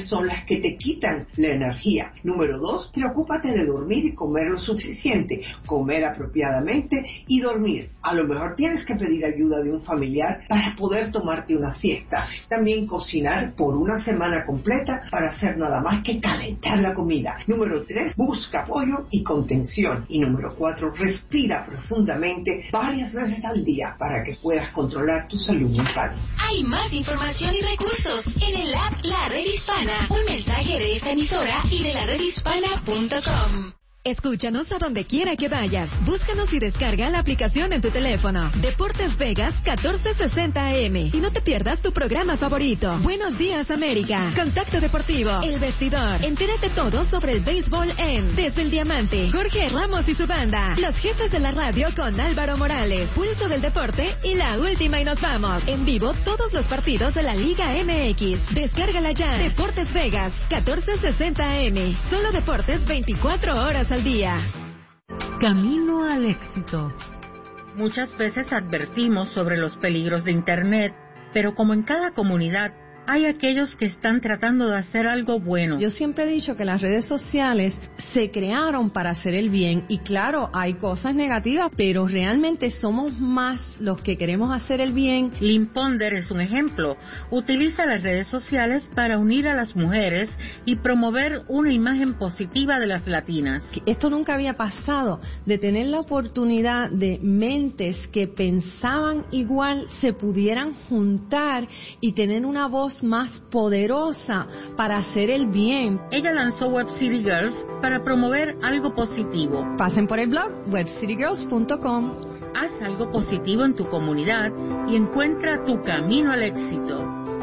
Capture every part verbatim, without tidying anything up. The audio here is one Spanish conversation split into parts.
son las que te quitan la energía. Número dos, preocúpate de dormir y comer lo suficiente, comer apropiadamente y dormir. A lo mejor tienes que pedir ayuda de un familiar para poder tomarte una siesta. También cocinar por una semana completa para hacer nada más que calentar la comida. Número tres, busca apoyo y contención. Y número cuatro, respira profundamente varias veces al día para que puedas controlar tu salud mental. Hay más información y recursos en el app La Red Hispana. Un mensaje de esta emisora y de la red hispana punto com. Escúchanos a donde quiera que vayas. Búscanos y descarga la aplicación en tu teléfono. Deportes Vegas catorce sesenta A M. Y no te pierdas tu programa favorito. Buenos Días América. Contacto Deportivo. El Vestidor. Entérate todo sobre el béisbol en Desde el Diamante. Jorge Ramos y su banda. Los jefes de la radio con Álvaro Morales. Pulso del Deporte y La Última y nos vamos. En vivo todos los partidos de la Liga M X. Descárgala ya. Deportes Vegas catorce sesenta A M. Solo deportes veinticuatro horas al día. Camino al éxito. Muchas veces advertimos sobre los peligros de Internet, pero como en cada comunidad, hay aquellos que están tratando de hacer algo bueno. Yo siempre he dicho que las redes sociales se crearon para hacer el bien y claro, hay cosas negativas, pero realmente somos más los que queremos hacer el bien. Lynn Ponder es un ejemplo. Utiliza las redes sociales para unir a las mujeres y promover una imagen positiva de las latinas. Esto nunca había pasado, de tener la oportunidad de mentes que pensaban igual se pudieran juntar y tener una voz más poderosa para hacer el bien. Ella lanzó Web City Girls para promover algo positivo. Pasen por el blog web city girls punto com. Haz algo positivo en tu comunidad y encuentra tu camino al éxito.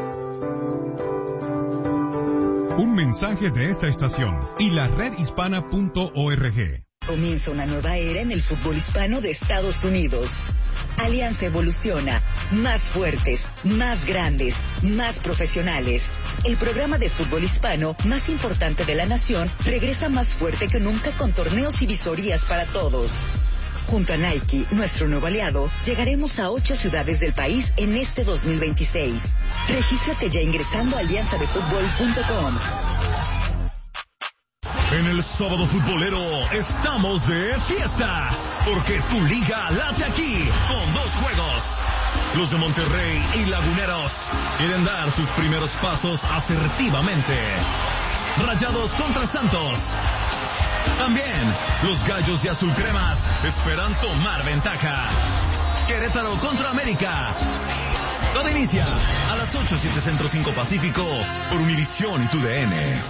Un mensaje de esta estación y la red hispana punto org. Comienza una nueva era en el fútbol hispano de Estados Unidos. Alianza evoluciona, más fuertes, más grandes, más profesionales. El programa de fútbol hispano más importante de la nación regresa más fuerte que nunca con torneos y visorías para todos. Junto a Nike, nuestro nuevo aliado, llegaremos a ocho ciudades del país en este dos mil veintiséis. Regístrate ya ingresando a alianza de fútbol punto com. En el sábado futbolero estamos de fiesta, porque tu liga late aquí con dos juegos. Los de Monterrey y Laguneros quieren dar sus primeros pasos asertivamente. Rayados contra Santos. También los Gallos de Azul Cremas esperan tomar ventaja. Querétaro contra América. Todo inicia a las ocho, siete Centro, cinco Pacífico por Univisión y tu D N.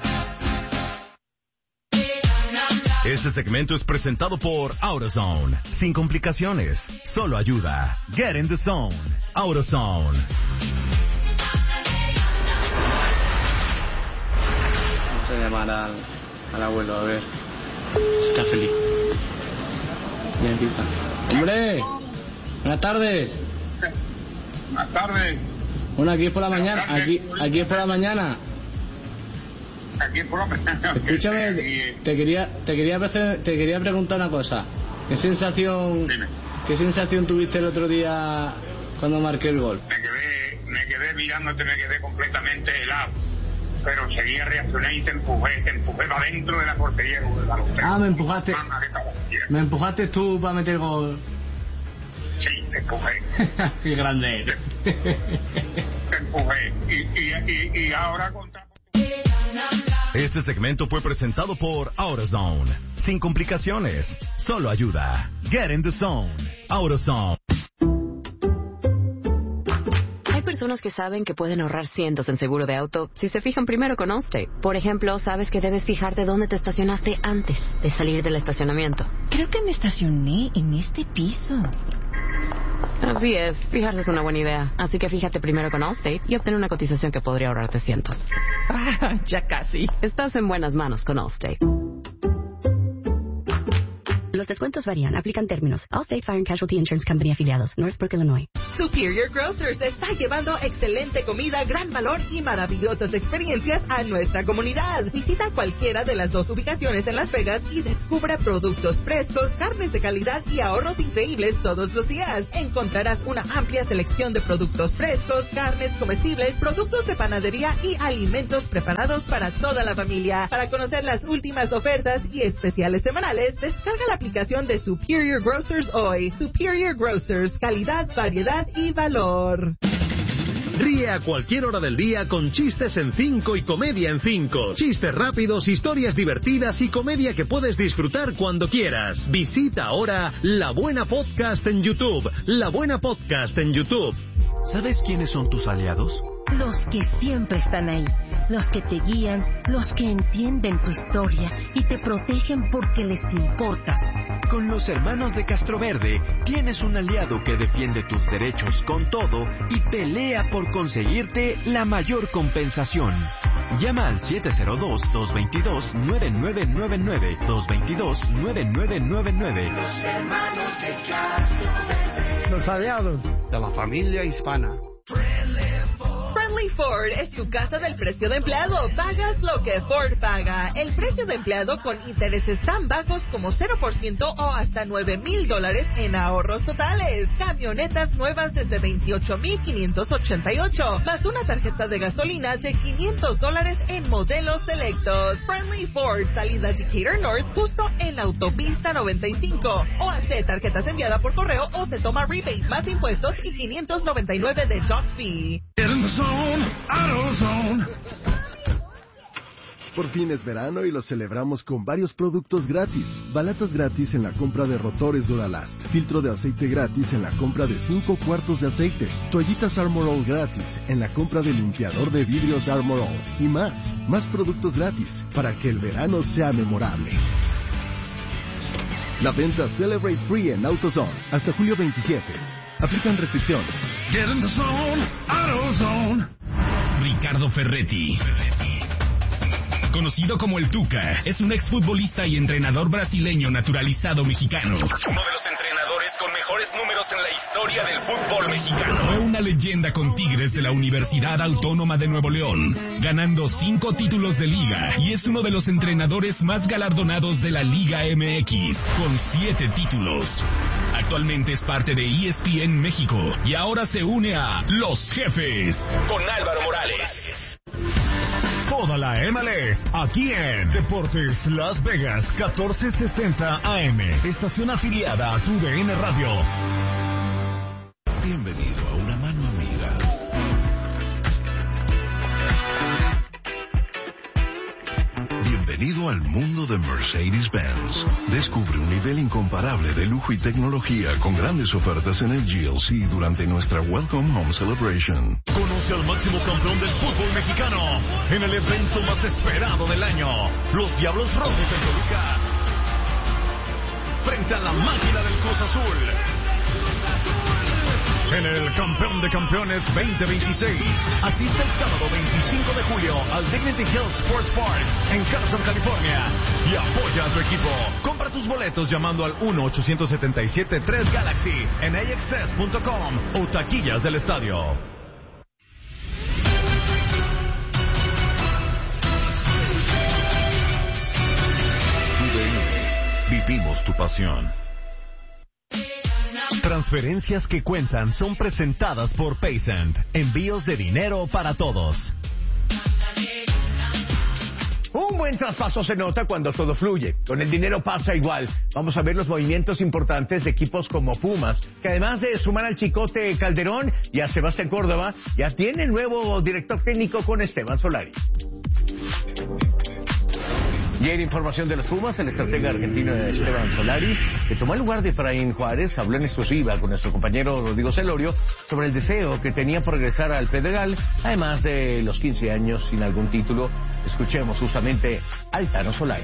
Este segmento es presentado por AutoZone. Sin complicaciones, solo ayuda. Get in the zone. AutoZone. Vamos a llamar al, al abuelo, a ver. Está feliz. Bien, aquí está. ¡Hombre! Buenas tardes. Buenas tardes. Bueno, aquí es por la mañana. Aquí, aquí es por la mañana. Aquí por la mañana. Escúchame, te quería, te quería, te quería preguntar una cosa. ¿Qué sensación, Dime. qué sensación tuviste el otro día cuando marqué el gol? Me quedé, me quedé mirándote, me quedé completamente helado. Pero seguía reaccioné y te empujé, te empujé para dentro de la portería. Ah, me empujaste. Me empujaste tú para meter gol. Sí, te empujé. Qué grande eres. Te empujé. Y, y, y, y ahora contra... Este segmento fue presentado por AutoZone. Sin complicaciones, solo ayuda. Get in the zone. AutoZone. Hay personas que saben que pueden ahorrar cientos en seguro de auto si se fijan primero con Allstate. Por ejemplo, sabes que debes fijarte dónde te estacionaste antes de salir del estacionamiento. Creo que me estacioné en este piso. Así es, fijarse es una buena idea. Así que fíjate primero con Allstate y obtén una cotización que podría ahorrarte cientos. Ah, ya casi. Estás en buenas manos con Allstate. Los descuentos varían. Aplican términos. Allstate Fire and Casualty Insurance Company afiliados. Northbrook, Illinois. Superior Grocers está llevando excelente comida, gran valor y maravillosas experiencias a nuestra comunidad. Visita cualquiera de las dos ubicaciones en Las Vegas y descubra productos frescos, carnes de calidad y ahorros increíbles todos los días. Encontrarás una amplia selección de productos frescos, carnes comestibles, productos de panadería y alimentos preparados para toda la familia. Para conocer las últimas ofertas y especiales semanales, descarga la aplicación de Superior Grocers hoy. Superior Grocers, calidad, variedad y valor. Ríe a cualquier hora del día con Chistes en cinco y Comedia en cinco. Chistes rápidos, historias divertidas y comedia que puedes disfrutar cuando quieras. Visita ahora La Buena Podcast en YouTube. La Buena Podcast en YouTube. ¿Sabes quiénes son tus aliados? Los que siempre están ahí, los que te guían, los que entienden tu historia y te protegen porque les importas. Con los hermanos de Castroverde tienes un aliado que defiende tus derechos con todo y pelea por conseguirte la mayor compensación. Llama al siete cero dos, dos dos dos, nueve nueve nueve nueve, dos dos dos, nueve nueve nueve nueve. Los hermanos de Castroverde. Los aliados de la familia hispana. Friendly Ford es tu casa del precio de empleado. Pagas lo que Ford paga. El precio de empleado con intereses tan bajos como cero por ciento o hasta nueve mil dólares en ahorros totales. Camionetas nuevas desde veintiocho mil quinientos ochenta y ocho, más una tarjeta de gasolina de quinientos dólares en modelos selectos. Friendly Ford, salida Decatur North, justo en la autopista noventa y cinco. O hace tarjetas enviadas por correo o se toma rebate más impuestos y quinientos noventa y nueve de dock fee. Por fin es verano y lo celebramos con varios productos gratis. Balatas gratis en la compra de rotores Duralast. Filtro de aceite gratis en la compra de cinco cuartos de aceite. Toallitas Armor All gratis en la compra de limpiador de vidrios Armor All. Y más, más productos gratis para que el verano sea memorable. La venta Celebrate Free en AutoZone hasta julio veintisiete. Aplican restricciones. Get in the zone, AutoZone. Ricardo Ferretti, conocido como el Tuca, es un exfutbolista y entrenador brasileño naturalizado mexicano. Uno de los entrenadores con mejores números en la historia del fútbol mexicano. Fue una leyenda con Tigres de la Universidad Autónoma de Nuevo León, ganando cinco títulos de liga, y es uno de los entrenadores más galardonados de la Liga M X, con siete títulos. Actualmente es parte de E S P N México y ahora se une a Los Jefes con Álvaro Morales. Toda la M L S aquí en Deportes Las Vegas catorce sesenta A M, estación afiliada a tu D N Radio. Bienvenido a una mano amiga. Bienvenido al mundo de Mercedes-Benz. Descubre un nivel incomparable de lujo y tecnología con grandes ofertas en el G L C durante nuestra Welcome Home Celebration. Conoce al máximo campeón del fútbol mexicano en el evento más esperado del año. Los Diablos Rojos de Toluca frente a la máquina del Cruz Azul. En el Campeón de Campeones veinte veintiséis, asiste el sábado veinticinco de julio al Dignity Hill Sports Park en Carson, California, y apoya a tu equipo. Compra tus boletos llamando al uno ochocientos setenta y siete tres Galaxy en a x s punto com o taquillas del estadio. Vivimos tu pasión. Transferencias que cuentan son presentadas por Paysend. Envíos de dinero para todos. Un buen traspaso se nota cuando todo fluye. Con el dinero pasa igual. Vamos a ver los movimientos importantes de equipos como Pumas, que además de sumar al Chicote Calderón y a Sebastián Córdoba, ya tiene nuevo director técnico con Esteban Solari. Y en información de los Pumas, el estratega argentino Esteban Solari, que tomó el lugar de Efraín Juárez, habló en exclusiva con nuestro compañero Rodrigo Celorio sobre el deseo que tenía por regresar al Pedregal, además de los quince años sin algún título. Escuchemos justamente al Tano Solari.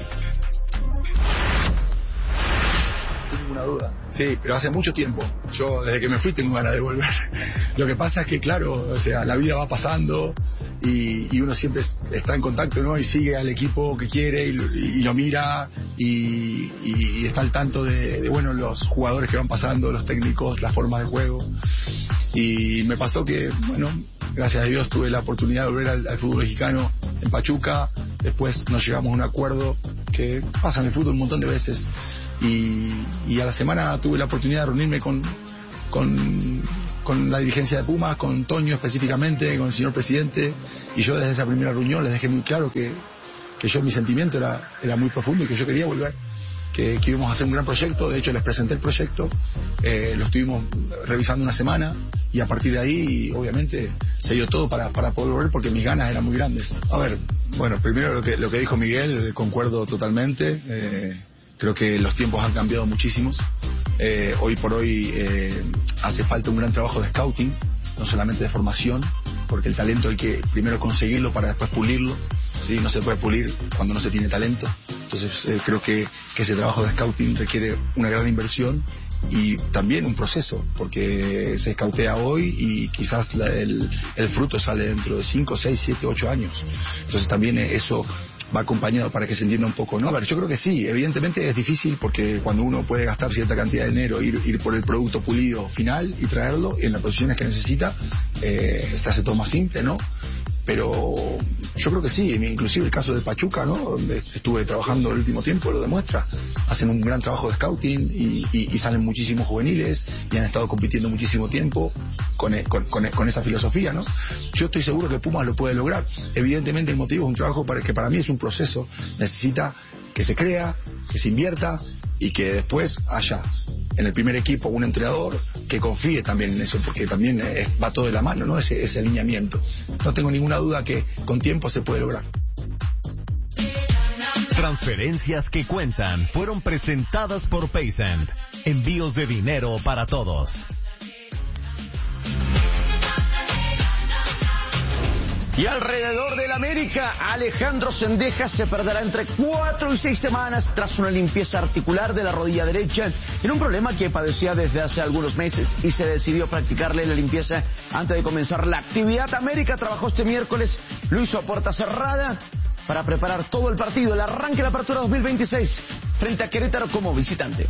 Sin ninguna duda. Sí, pero hace mucho tiempo. Yo desde que me fui tengo ganas de volver. Lo que pasa es que, claro, o sea, la vida va pasando y, y uno siempre está en contacto, ¿no? Y sigue al equipo que quiere y, y lo mira y, y, y está al tanto de, de, bueno, los jugadores que van pasando, los técnicos, las formas de juego. Y me pasó que, bueno, gracias a Dios tuve la oportunidad de volver al, al fútbol mexicano en Pachuca. Después nos llegamos a un acuerdo que pasa en el fútbol un montón de veces. Y, y a la semana tuve la oportunidad de reunirme con, con, con la dirigencia de Pumas, con Toño específicamente, con el señor presidente. Y yo desde esa primera reunión les dejé muy claro que, que yo, mi sentimiento era, era muy profundo y que yo quería volver. Que, que íbamos a hacer un gran proyecto. De hecho les presenté el proyecto, eh, lo estuvimos revisando una semana y a partir de ahí obviamente se dio todo para, para poder volver porque mis ganas eran muy grandes. A ver, bueno, primero lo que, lo que dijo Miguel, concuerdo totalmente. eh, creo que los tiempos han cambiado muchísimos. eh, hoy por hoy eh, hace falta un gran trabajo de scouting, no solamente de formación, porque el talento hay que primero conseguirlo para después pulirlo. Sí, no se puede pulir cuando no se tiene talento. Entonces eh, creo que, que ese trabajo de scouting requiere una gran inversión y también un proceso, porque se scoutea hoy y quizás la, el, el fruto sale dentro de cinco, seis, siete, ocho años. Entonces también eso va acompañado para que se entienda un poco, ¿no? A ver, yo creo que sí, evidentemente es difícil porque cuando uno puede gastar cierta cantidad de dinero, ir, ir por el producto pulido final y traerlo en las posiciones que necesita, eh, se hace todo más simple, ¿no? Pero yo creo que sí, inclusive el caso de Pachuca, ¿no? Donde estuve trabajando el último tiempo, lo demuestra. Hacen un gran trabajo de scouting y, y, y salen muchísimos juveniles y han estado compitiendo muchísimo tiempo con, con, con, con esa filosofía, ¿no? Yo estoy seguro que Pumas lo puede lograr. Evidentemente el motivo es un trabajo para, que para mí es un proceso. Necesita que se crea, que se invierta y que después haya en el primer equipo un entrenador que confíe también en eso, porque también es, va todo de la mano, ¿no? Ese, ese alineamiento. No tengo ninguna duda que con tiempo se puede lograr. Transferencias que cuentan fueron presentadas por Paysend. Envíos de dinero para todos. Y alrededor del América, Alejandro Zendejas se perderá entre cuatro y seis semanas tras una limpieza articular de la rodilla derecha, en un problema que padecía desde hace algunos meses y se decidió practicarle la limpieza antes de comenzar la actividad. América trabajó este miércoles, lo hizo a puerta cerrada para preparar todo el partido, el arranque de la apertura dos mil veintiséis frente a Querétaro como visitante.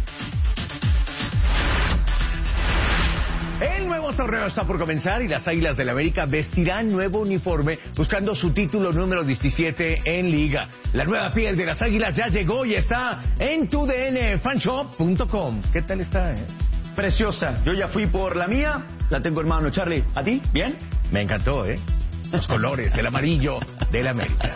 El nuevo torneo está por comenzar y las Águilas del América vestirán nuevo uniforme buscando su título número diecisiete en Liga. La nueva piel de las Águilas ya llegó y está en tu d n fanshop punto com. ¿Qué tal está, eh? Preciosa. Yo ya fui por la mía, la tengo en mano. Charlie, ¿a ti? ¿Bien? Me encantó, ¿eh? Los colores, el amarillo del América.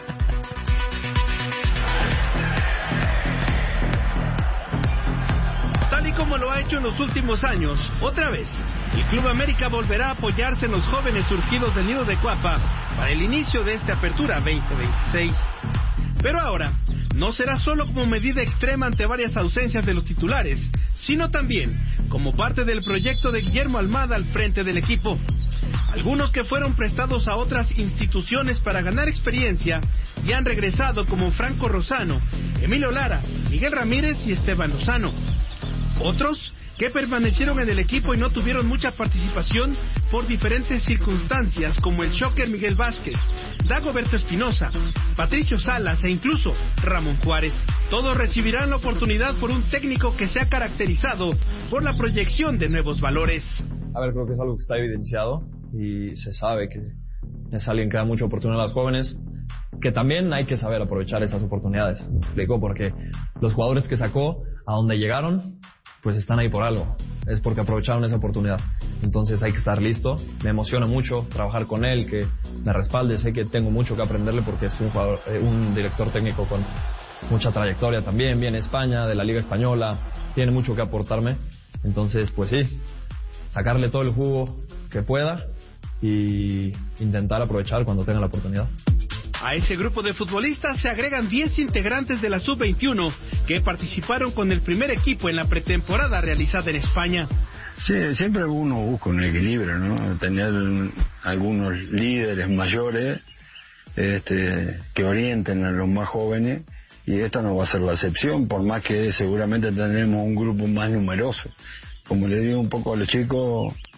Tal y como lo ha hecho en los últimos años, otra vez, el Club América volverá a apoyarse en los jóvenes surgidos del nido de Cuapa para el inicio de esta apertura veinte veintiséis. Pero ahora, no será solo como medida extrema ante varias ausencias de los titulares, sino también como parte del proyecto de Guillermo Almada al frente del equipo. Algunos que fueron prestados a otras instituciones para ganar experiencia y han regresado como Franco Rosano, Emilio Lara, Miguel Ramírez y Esteban Lozano. Otros que permanecieron en el equipo y no tuvieron mucha participación por diferentes circunstancias, como el Shocker Miguel Vázquez, Dagoberto Espinosa, Patricio Salas e incluso Ramón Juárez. Todos recibirán la oportunidad por un técnico que se ha caracterizado por la proyección de nuevos valores. A ver, creo que es algo que está evidenciado y se sabe que es alguien que da mucha oportunidad a los jóvenes, que también hay que saber aprovechar esas oportunidades. Me explico, porque los jugadores que sacó, a donde llegaron, pues están ahí por algo, es porque aprovecharon esa oportunidad. Entonces hay que estar listo. Me emociona mucho trabajar con él, que me respalde. Sé que tengo mucho que aprenderle porque es un jugador, eh, un director técnico con mucha trayectoria también, viene de España, de la Liga Española, tiene mucho que aportarme. Entonces, pues sí, sacarle todo el jugo que pueda y intentar aprovechar cuando tenga la oportunidad. A ese grupo de futbolistas se agregan diez integrantes de la sub veintiuno que participaron con el primer equipo en la pretemporada realizada en España. Sí, siempre uno busca un equilibrio, ¿no? Tener algunos líderes mayores este, que orienten a los más jóvenes, y esta no va a ser la excepción, por más que seguramente tendremos un grupo más numeroso. Como le digo un poco a los chicos,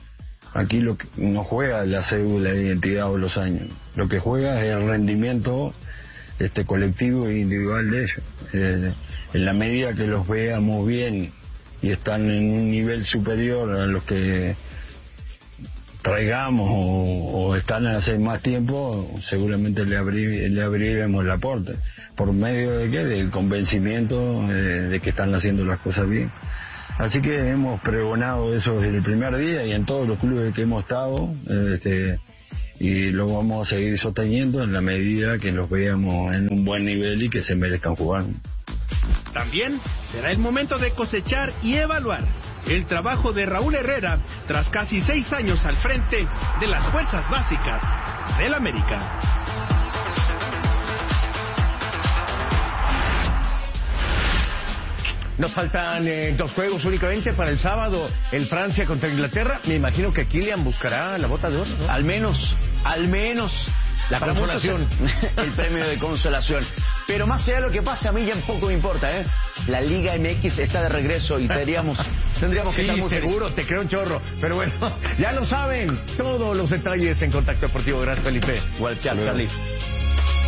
Aquí lo que no juega la cédula de identidad o los años, lo que juega es el rendimiento este colectivo e individual de ellos. Eh, en la medida que los veamos bien y están en un nivel superior a los que traigamos o, o están hace más tiempo, seguramente le, abrí, le abriremos la puerta. ¿Por medio de qué? Del convencimiento de, de que están haciendo las cosas bien. Así que hemos pregonado eso desde el primer día y en todos los clubes que hemos estado, este, y lo vamos a seguir sosteniendo en la medida que los veamos en un buen nivel y que se merezcan jugar. También será el momento de cosechar y evaluar el trabajo de Raúl Herrera tras casi seis años al frente de las fuerzas básicas del América. Nos faltan eh, dos juegos únicamente para el sábado, el Francia contra Inglaterra. Me imagino que Kylian buscará la bota de oro, ¿no? Al menos, al menos la Para consolación, el premio de consolación. Pero más allá de lo que pase, a mí ya poco me importa, ¿eh? La Liga M X está de regreso y tendríamos, tendríamos que sí, estar muy seguro, felices. te creo un chorro. Pero bueno, ya lo saben, todos los detalles en Contacto Deportivo. Gracias, Felipe. Igual, chao, Charlie.